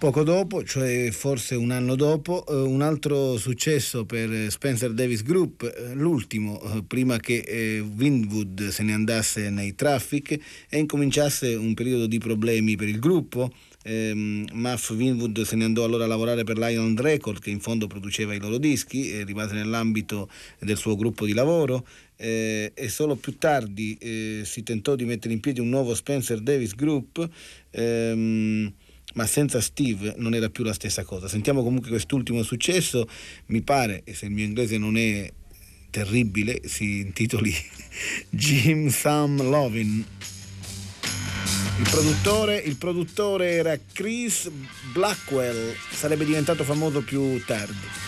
Poco dopo, cioè forse un anno dopo, un altro successo per Spencer Davis Group, l'ultimo, prima che Winwood se ne andasse nei Traffic e incominciasse un periodo di problemi per il gruppo. Muff Winwood se ne andò allora a lavorare per Lion Record, che in fondo produceva i loro dischi, rimase nell'ambito del suo gruppo di lavoro, e solo più tardi si tentò di mettere in piedi un nuovo Spencer Davis Group, ma senza Steve non era più la stessa cosa. Sentiamo comunque quest'ultimo successo, mi pare, e se il mio inglese non è terribile, si intitoli Jim Thumb Lovin'. Il produttore era Chris Blackwell, sarebbe diventato famoso più tardi.